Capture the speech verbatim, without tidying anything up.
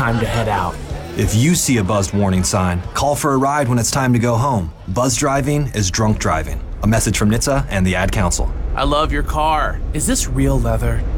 time to head out. If you see a buzzed warning sign, call for a ride when it's time to go home. Buzz driving is drunk driving. A message from N H T S A and the Ad Council. I love your car. Is this real leather?